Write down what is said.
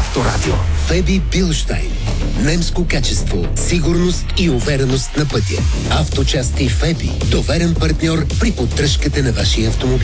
Авторадио. Феби Билштайн. Немско качество, сигурност и увереност на пътя. Авточасти Феби. Доверен партньор при поддръжката на вашия автомобил.